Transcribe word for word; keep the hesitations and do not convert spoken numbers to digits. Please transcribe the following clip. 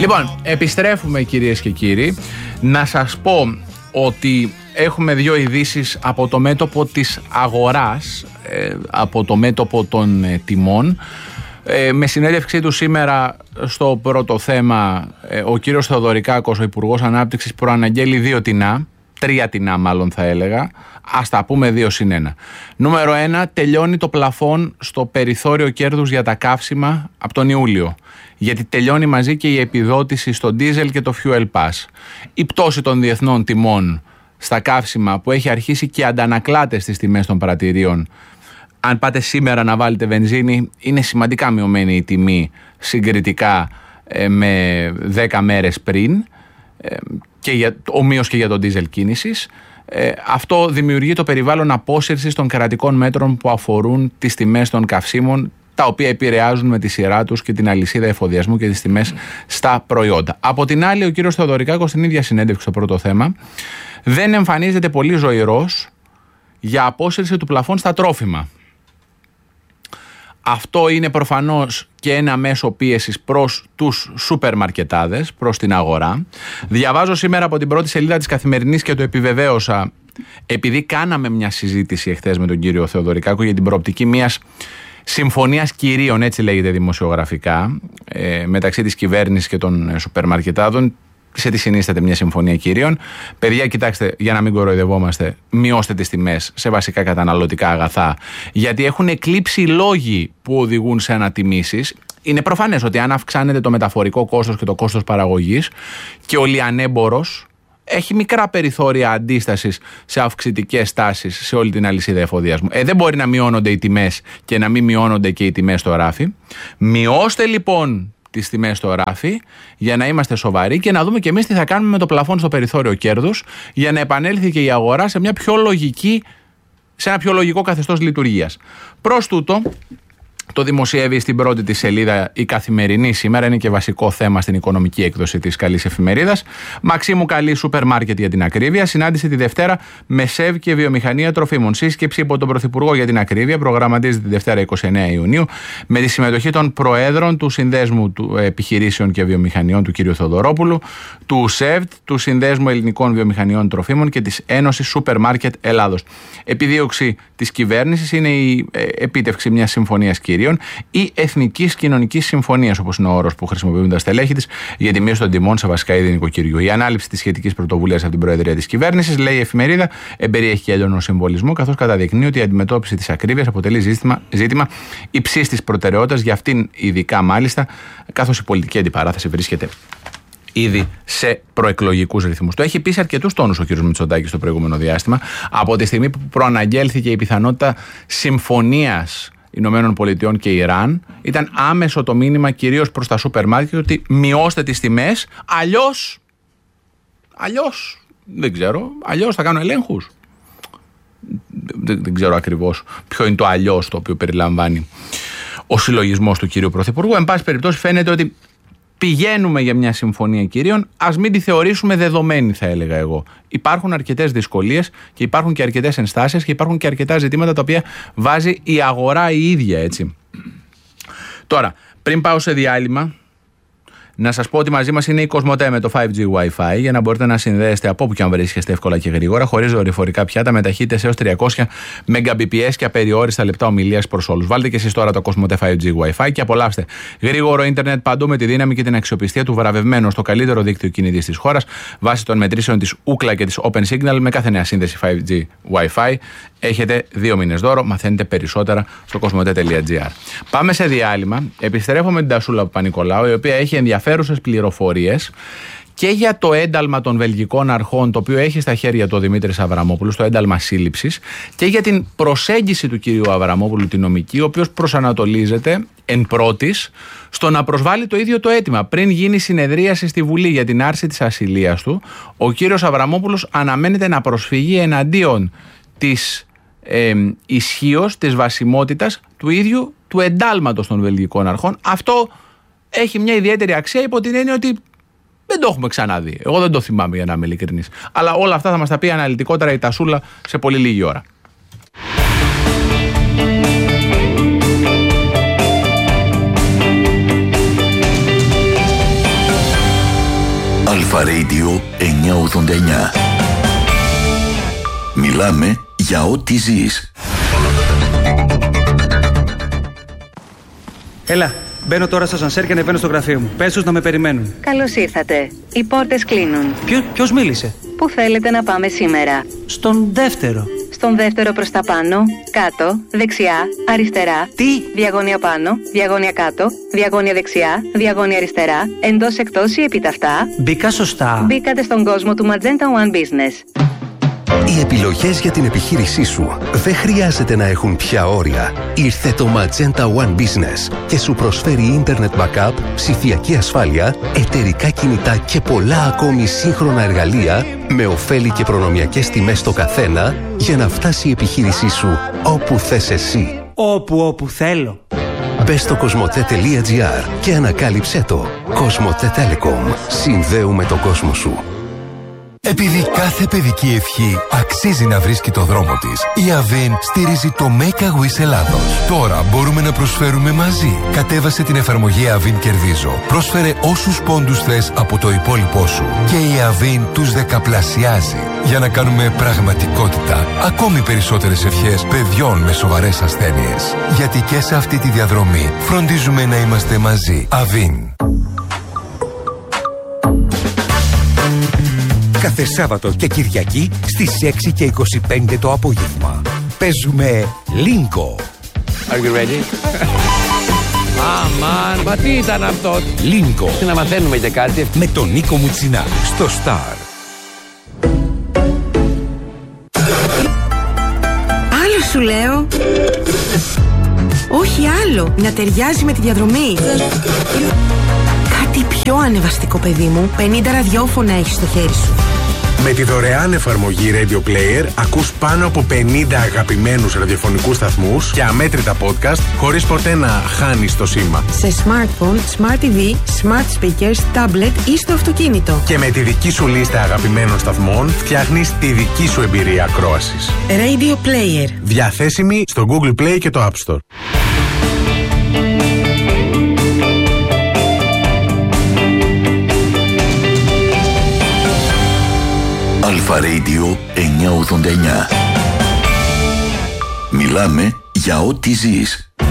Λοιπόν, επιστρέφουμε κυρίες και κύριοι. Να σας πω ότι έχουμε δύο ειδήσεις από το μέτωπο της αγοράς, από το μέτωπο των τιμών. Με συνέντευξή του σήμερα στο πρώτο θέμα, ο κύριος Θεοδωρικάκος, ο Υπουργός Ανάπτυξης, προαναγγέλει δύο τεινά, τρία τεινά μάλλον θα έλεγα, ας τα πούμε δύο συν ένα. Νούμερο ένα, τελειώνει το πλαφόν στο περιθώριο κέρδους για τα καύσιμα από τον Ιούλιο. Γιατί τελειώνει μαζί και η επιδότηση στο ντίζελ και το fuel pass. Η πτώση των διεθνών τιμών στα καύσιμα που έχει αρχίσει και αντανακλάται στις τιμές των πρατηρίων. Αν πάτε σήμερα να βάλετε βενζίνη, είναι σημαντικά μειωμένη η τιμή συγκριτικά ε, με δέκα μέρες πριν, ε, και για, ομοίως και για τον ντίζελ κίνησης. Ε, αυτό δημιουργεί το περιβάλλον απόσυρσης των κρατικών μέτρων που αφορούν τις τιμές των καυσίμων, τα οποία επηρεάζουν με τη σειρά τους και την αλυσίδα εφοδιασμού και τις τιμές στα προϊόντα. Από την άλλη, ο κύριος Θεοδωρικάκος στην ίδια συνέντευξη στο πρώτο θέμα δεν εμφανίζεται πολύ ζωηρός για απόσυρση του πλαφών στα τρόφιμα. Αυτό είναι προφανώς και ένα μέσο πίεσης προς τους σούπερ μαρκετάδες, προς την αγορά. Διαβάζω σήμερα από την πρώτη σελίδα της Καθημερινής και το επιβεβαίωσα, επειδή κάναμε μια συζήτηση εχθές με τον κύριο Θεοδωρικάκο για την προοπτική μιας συμφωνίας κυρίων, έτσι λέγεται δημοσιογραφικά, ε, μεταξύ της κυβέρνησης και των σούπερ μαρκετάδων. Σε τι συνίσταται μια συμφωνία κυρίων? Παιδιά, κοιτάξτε, για να μην κοροϊδευόμαστε, μειώστε τις τιμές σε βασικά καταναλωτικά αγαθά, γιατί έχουν εκλείψει οι λόγοι που οδηγούν σε ανατιμήσεις. Είναι προφανές ότι αν αυξάνεται το μεταφορικό κόστος και το κόστος παραγωγής, και ο λιανέμπορος έχει μικρά περιθώρια αντίστασης σε αυξητικές τάσεις σε όλη την αλυσίδα εφοδιασμού. Ε, δεν μπορεί να μειώνονται οι τιμές και να μην μειώνονται και οι τιμές στο ράφι. Μειώστε λοιπόν τις τιμές στο ράφι για να είμαστε σοβαροί και να δούμε και εμείς τι θα κάνουμε με το πλαφόν στο περιθώριο κέρδους, για να επανέλθει και η αγορά σε, μια πιο λογική, σε ένα πιο λογικό καθεστώς λειτουργίας. Προς τούτο, το δημοσιεύει στην πρώτη της σελίδα η Καθημερινή σήμερα, είναι και βασικό θέμα στην οικονομική έκδοση της καλής εφημερίδας. Μαξίμου καλή σούπερ μάρκετ για την ακρίβεια. Συνάντηση τη Δευτέρα με ΣΕΒ και Βιομηχανία Τροφίμων. Σύσκεψη υπό τον Πρωθυπουργό για την ακρίβεια προγραμματίζεται τη Δευτέρα είκοσι εννέα Ιουνίου με τη συμμετοχή των Προέδρων του Συνδέσμου του Επιχειρήσεων και Βιομηχανιών του κ. Θεοδωρόπουλου, του ΣΕΒ, του Συνδέσμου Ελληνικών Βιομηχανιών Τροφίμων και της Ένωσης Σούπερ Μάρκετ Ελλάδος. Επιδίωξη της κυβέρνησης είναι η επίτευξη μιας συμφωνίας κυρίων ή εθνικής κοινωνικής συμφωνίας, όπως είναι ο όρος που χρησιμοποιούν τα στελέχη της, για τη μείωση των τιμών σε βασικά είδη νοικοκυριού. Η ανάληψη της σχετικής πρωτοβουλίας από την Προεδρία της κυβέρνησης, λέει η εφημερίδα, εμπεριέχει και έντονο συμβολισμό, καθώς καταδεικνύει ότι η αντιμετώπιση της ακρίβειας αποτελεί ζήτημα, ζήτημα υψής της προτεραιότητας, για αυτήν ειδικά μάλιστα, καθώς η πολιτική αντιπαράθεση βρίσκεται ήδη σε προεκλογικούς ρυθμούς. Το έχει πει σε αρκετούς τόνους ο κ. Μητσοτάκης στο προηγούμενο διάστημα, από τη στιγμή που προαναγγέλθηκε η πιθανότητα συμφωνίας Ηνωμένων Πολιτειών και Ιράν. Ήταν άμεσο το μήνυμα κυρίως προς τα σούπερ μάρκετ ότι μειώστε τις τιμές, αλλιώς, αλλιώς, δεν ξέρω, αλλιώς θα κάνω ελέγχους. Δεν, δεν ξέρω ακριβώς ποιο είναι το αλλιώς το οποίο περιλαμβάνει ο συλλογισμός του κυρίου Πρωθυπουργού. Εν πάση περιπτώσει φαίνεται ότι πηγαίνουμε για μια συμφωνία κυρίων, ας μην τη θεωρήσουμε δεδομένη, θα έλεγα εγώ. Υπάρχουν αρκετές δυσκολίες και υπάρχουν και αρκετές ενστάσεις και υπάρχουν και αρκετά ζητήματα τα οποία βάζει η αγορά η ίδια, έτσι. Τώρα, πριν πάω σε διάλειμμα, να σας πω ότι μαζί μας είναι η Κοσμοτέ με το φάιβ τζι Wi-Fi για να μπορείτε να συνδέεστε από όπου και αν βρίσκεστε εύκολα και γρήγορα, χωρίς δορυφορικά πιάτα, με ταχύτητες έως τριακόσια Mbps και απεριόριστα λεπτά ομιλίας προς όλους. Βάλτε και εσείς τώρα το Κοσμοτέ φάιβ τζι Wi-Fi και απολαύστε γρήγορο ίντερνετ παντού με τη δύναμη και την αξιοπιστία του βραβευμένου στο καλύτερο δίκτυο κινητής της χώρας βάσει των μετρήσεων της Ookla και της Open Signal. Με κάθε νέα σύνδεση φάιβ τζι Wi-Fi έχετε δύο μήνες δώρο. Μαθαίνετε περισσότερα στο κοσμοτέ τελεία τζι άρ. Πάμε σε διάλειμμα. Επιστρέφω με την Τασούλα Παπα-Νικολάου, η οποία έχει ενδιαφέρουσες πληροφορίες και για το ένταλμα των βελγικών αρχών, το οποίο έχει στα χέρια του ο Δημήτρης Αβραμόπουλος, το ένταλμα σύλληψης, και για την προσέγγιση του κυρίου Αβραμόπουλου, τη νομική, ο οποίος προσανατολίζεται εν πρώτης στο να προσβάλλει το ίδιο το αίτημα. Πριν γίνει συνεδρίαση στη Βουλή για την άρση της ασυλίας του, ο κύριος Αβραμόπουλος αναμένεται να προσφύγει εναντίον της ε, ισχύως, της βασιμότητας του ίδιου του εντάλματος των βελγικών αρχών. Αυτό έχει μια ιδιαίτερη αξία υπό την έννοια ότι δεν το έχουμε ξαναδεί. Εγώ δεν το θυμάμαι, για να είμαι ειλικρινής. Αλλά όλα αυτά θα μας τα πει αναλυτικότερα η Τασούλα σε πολύ λίγη ώρα. Αλφα Radio εννιακόσια ογδόντα εννιά. Μιλάμε για ό,τι ζεις. Έλα, μπαίνω τώρα στο σανσέρ και ανεβαίνω στο γραφείο μου. Πες τους να με περιμένουν. Καλώς ήρθατε. Οι πόρτες κλείνουν. Ποιο, ποιος μίλησε? Πού θέλετε να πάμε σήμερα? Στον δεύτερο. Στον δεύτερο προς τα πάνω, κάτω, δεξιά, αριστερά. Τι? Διαγώνια πάνω, διαγώνια κάτω, διαγώνια δεξιά, διαγώνια αριστερά, εντός εκτός ή επιταυτά. Μπήκα σωστά? Μπήκατε στον κόσμο του Magenta One Business. Οι επιλογές για την επιχείρησή σου δεν χρειάζεται να έχουν πια όρια. Ήρθε το Magenta One Business και σου προσφέρει Internet Backup, ψηφιακή ασφάλεια, εταιρικά κινητά και πολλά ακόμη σύγχρονα εργαλεία με ωφέλη και προνομιακές τιμές στο καθένα για να φτάσει η επιχείρησή σου όπου θες εσύ. Όπου όπου θέλω. Μπες στο κοσμοτέ.gr και ανακάλυψέ το. Κοσμοτέ Telecom. Συνδέουμε τον κόσμο σου. Επειδή κάθε παιδική ευχή αξίζει να βρίσκει το δρόμο της, η Avin στηρίζει το Make a Wish Ελλάδος. Τώρα μπορούμε να προσφέρουμε μαζί. Κατέβασε την εφαρμογή Avin Κερδίζω. Πρόσφερε όσους πόντους θες από το υπόλοιπό σου και η Avin τους δεκαπλασιάζει για να κάνουμε πραγματικότητα ακόμη περισσότερες ευχές παιδιών με σοβαρές ασθένειες. Γιατί και σε αυτή τη διαδρομή φροντίζουμε να είμαστε μαζί. Avin. Κάθε Σάββατο και Κυριακή στις έξι και είκοσι πέντε το απόγευμα. Παίζουμε Lingo. Are you ready? Αμάν, μα τι ήταν αυτό? Lingo. Τι να μαθαίνουμε για κάτι? Με τον Νίκο Μουτσινά στο Star. Άλλο σου λέω. Όχι άλλο, να ταιριάζει με τη διαδρομή. Κάτι πιο ανεβαστικό, παιδί μου. πενήντα ραδιόφωνα έχεις στο χέρι σου. Με τη δωρεάν εφαρμογή Radio Player ακούς πάνω από πενήντα αγαπημένους ραδιοφωνικούς σταθμούς και αμέτρητα podcast χωρίς ποτέ να χάνεις το σήμα. Σε smartphone, smart τι βι, smart speakers, tablet ή στο αυτοκίνητο. Και με τη δική σου λίστα αγαπημένων σταθμών φτιάχνεις τη δική σου εμπειρία ακρόασης. Radio Player. Διαθέσιμη στο Google Play και το App Store. Αλφα Radio εννιακόσια ογδόντα εννιά. Μιλάμε για ό,τι ζεις.